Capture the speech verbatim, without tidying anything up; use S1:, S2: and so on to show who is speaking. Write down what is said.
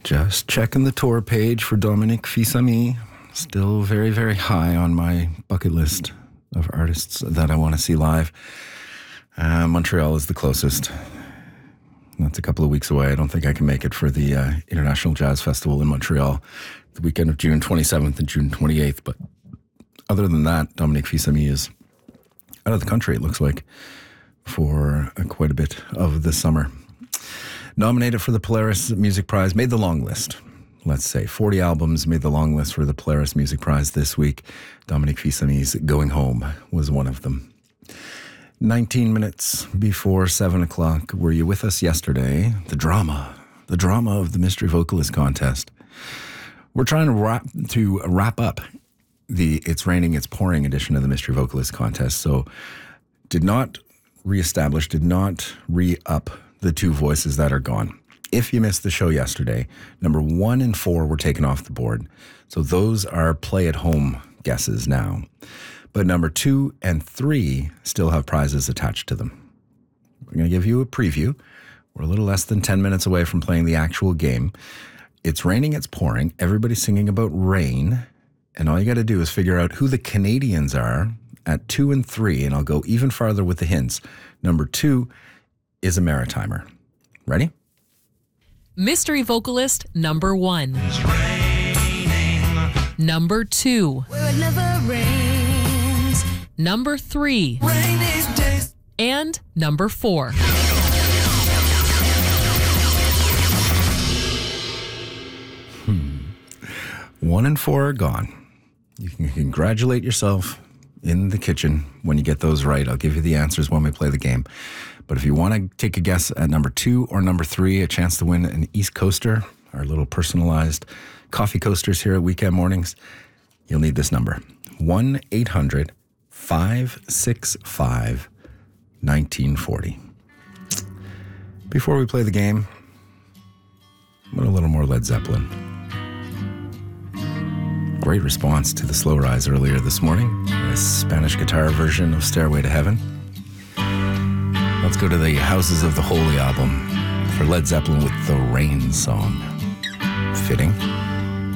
S1: Just checking the tour page for Dominique Fils-Aimé. Still very, very high on my bucket list of artists that I want to see live. Uh, Montreal is the closest. That's a couple of weeks away. I don't think I can make it for the uh, International Jazz Festival in Montreal the weekend of June twenty-seventh and June twenty-eighth. But other than that, Dominique Fils-Aimé is out of the country, it looks like, for uh, quite a bit of the summer. Nominated for the Polaris Music Prize, made the long list. Let's say forty albums made the long list for the Polaris Music Prize this week. Dominique Fils-Aimé's Going Home was one of them. nineteen minutes before seven o'clock. Were you with us yesterday? The drama, the drama of the Mystery Vocalist Contest. We're trying to wrap, to wrap up the It's Raining, It's Pouring edition of the Mystery Vocalist Contest. So did not reestablish, did not re-up the two voices that are gone. If you missed the show yesterday, number one and four were taken off the board. So those are play-at-home guesses now. But number two and three still have prizes attached to them. We're going to give you a preview. We're a little less than ten minutes away from playing the actual game. It's raining, it's pouring. Everybody's singing about rain. And all you got to do is figure out who the Canadians are at two and three. And I'll go even farther with the hints. Number two is a Maritimer. Ready?
S2: Mystery vocalist number one. It's raining. Number two.
S3: Where it never rains.
S2: Number three.
S3: Rain these days.
S2: And number four.
S1: Hmm. One and four are gone. You can congratulate yourself in the kitchen when you get those right. I'll give you the answers when we play the game. But if you want to take a guess at number two or number three, a chance to win an East Coaster, our little personalized coffee coasters here at Weekend Mornings, you'll need this number. one eight hundred five six five nineteen forty. Before we play the game, a little more Led Zeppelin. Great response to the Slow Rise earlier this morning. A Spanish guitar version of Stairway to Heaven. Let's go to the Houses of the Holy album for Led Zeppelin with the Rain Song. Fitting.